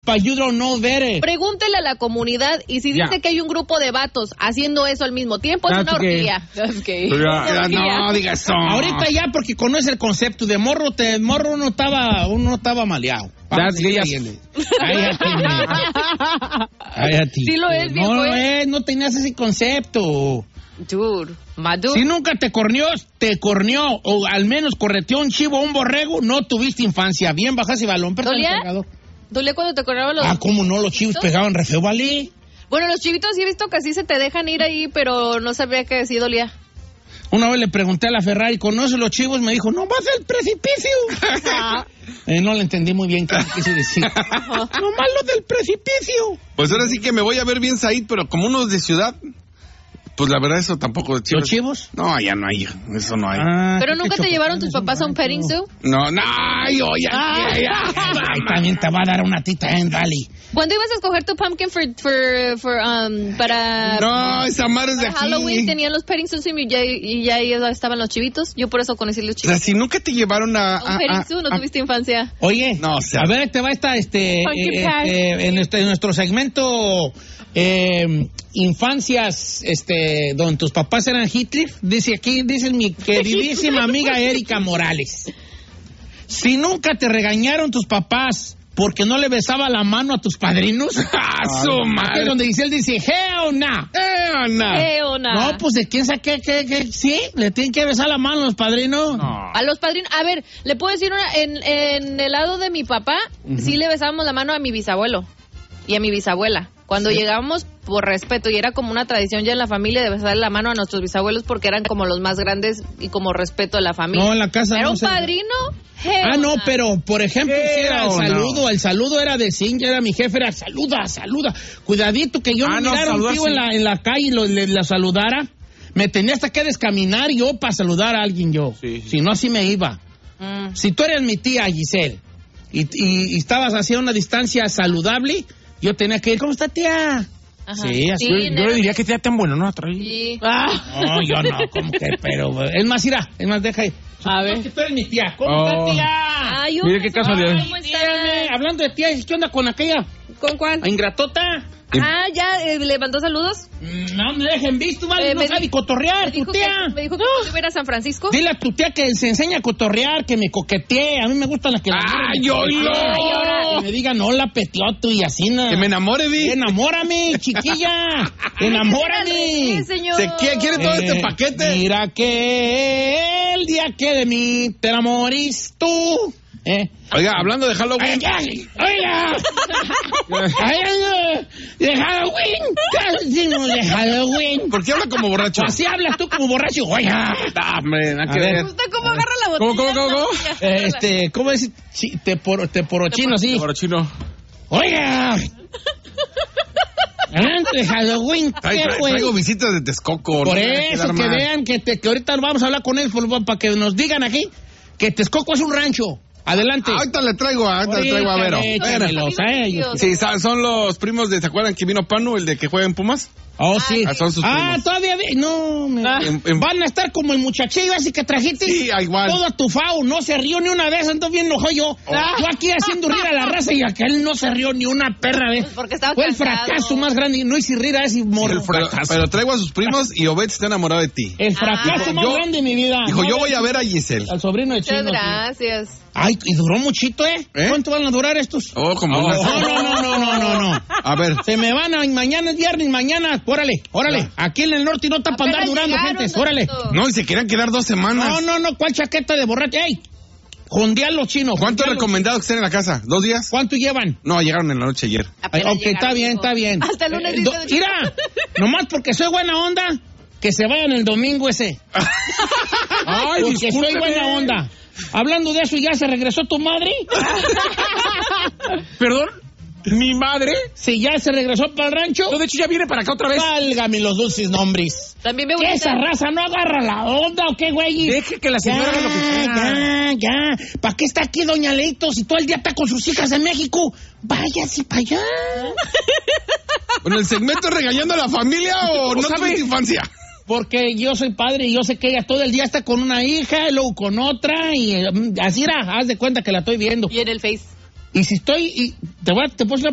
but you don't know better. Pregúntele a la comunidad y si dice que hay un grupo de vatos haciendo eso al mismo tiempo, es una orgía. No digas eso. Ahorita ya porque conoce el concepto de morro, uno estaba maleado. Sí lo es, viejo. No tenías ese concepto. Dude, si nunca te corneó, o al menos correteó un chivo o un borrego, no tuviste infancia. Bien, bajas y balón. ¿Dolía cuando te correaban los... ¿cómo no? Los chivos pegaban re feo, ¿vale? Bueno, los chivitos sí he visto que así se te dejan ir ahí, pero no sabía que sí dolía. Una vez le pregunté a la Ferrari, ¿conoce los chivos? Me dijo, no, vas al precipicio. No le entendí muy bien qué quiso decir. Nomás lo del precipicio. Pues ahora sí que me voy a ver bien Said, pero como uno es de ciudad... Pues la verdad eso tampoco. ¿Los chivos? No, ya no hay, eso no hay. ¿Pero nunca te llevaron tus papás a un petting zoo? No, también te va a dar una tita en Dali. ¿Cuándo ibas a escoger tu pumpkin para... No, esa madre es de aquí. Halloween tenían los petting zoos y ya estaban los chivitos. Yo por eso conocí los chivos. O sea, si nunca te llevaron a un petting zoo, no tuviste infancia. Oye, no, a ver, te va en nuestro segmento... infancias, donde tus papás eran Hitler, dice mi queridísima amiga Erika Morales. Si nunca te regañaron tus papás porque no le besaba la mano a tus padrinos, su madre. Es donde él dice, hell nah. No, pues de quién sabe que sí, le tienen que besar la mano a los padrinos. No. A los padrinos, a ver, le puedo decir en el lado de mi papá, sí le besábamos la mano a mi bisabuelo y a mi bisabuela. Cuando llegábamos, por respeto, y era como una tradición ya en la familia de besarle la mano a nuestros bisabuelos porque eran como los más grandes y como respeto a la familia. No, en la casa ¿Era no un padrino? No, pero, por ejemplo, si era el saludo era de Cintia, era mi jefe, era saluda. Cuidadito que yo no mirara a un tío en la calle y la saludara. Me tenía hasta que descaminar yo para saludar a alguien yo. Sí. Si no, así me iba. Si tú eres mi tía, Giselle, y estabas así a una distancia saludable... Yo tenía que ir, ¿cómo está, tía? Ajá. Sí, así. Yo le diría que tía tan bueno, ¿no? Sí. No, yo no, como que, pero... Es más, deja ahí. A ver. Tú eres mi tía. ¿Cómo está, tía? Ay, mira qué casualidad. ¿Cómo está? Hablando de tía, ¿qué onda con aquella? ¿Con cuál? ¿La ingratota? Ya, ¿le mandó saludos? No me dejen visto, vale, no sabe cotorrear, tu tía. Me dijo que tú ibas a San Francisco. Dile a tu tía que se enseña a cotorrear, que me coquetee. A mí me gustan las que... Que me digan, hola, petioto, y así, nada. Que me enamore, vi. Enamórame, chiquilla. Enamórame. Señor. ¿Quiere todo este paquete? Mira que el día que de mí te enamorís tú... Oiga, hablando de Halloween. Oiga. De Halloween. ¿Por qué habla como borracho? Así hablas tú como borracho. Oiga. Me gusta cómo agarra la botella. ¿Cómo? ¿Cómo es? Te porochino, sí. Porochino. Oiga. De Halloween. Traigo visitas de Texcoco. Por eso, que vean que ahorita vamos a hablar con él para que nos digan aquí que Texcoco es un rancho. Adelante. Ahorita le traigo a Vero. Sí, son los primos de... ¿Se acuerdan que vino Panu, el de que juega en Pumas? Oh, sí. Son sus primos. Todavía... No, van a estar como el muchachillo así que trajiste. Sí, igual. Todo atufado, no se rió ni una vez, entonces bien enojó yo. Yo aquí haciendo rir a la raza y aquel no se rió ni una perra vez. Porque estaba Fue el fracaso más grande. No hice rir a ese morro. Pero traigo a sus primos y Obed está enamorado de ti. El fracaso más grande de mi vida. Dijo, yo voy a ver a Giselle. Al sobrino de Chino. Muchas gracias. Ay, y duró muchito, ¿eh? ¿Cuánto van a durar estos? Como unas... No. A ver. Se me van mañana es viernes, mañana. Órale. Aquí en el norte no está para andar durando, gente. Órale. No, y se querían quedar 2 semanas. No. ¿Cuál chaqueta de borracho? ¡Ey! Jondear los chinos. ¿Cuánto es recomendado que estén en la casa? ¿2 días? ¿Cuánto llevan? No, llegaron en la noche ayer. Ok, está bien. Hasta el lunes. Mira, nomás porque soy buena onda, que se vayan el domingo ese. Ay, porque soy buena onda. Hablando de eso, ¿ya se regresó tu madre? ¿Perdón? ¿Mi madre? Sí, ya se regresó para el rancho. No, de hecho ya viene para acá otra vez. Válgame los dulces nombres. También me gusta. ¿Qué, esa raza no agarra la onda o qué, güey? Deje que la señora haga lo que quiera. Ya. ¿Para qué está aquí doña Leito si todo el día está con sus hijas en México? Váyase para allá. ¿En el segmento regañando a la familia o no tuviste infancia? Porque yo soy padre y yo sé que ella todo el día está con una hija, y luego con otra, y así haz de cuenta que la estoy viendo. Y en el Face. Y si estoy... te puedo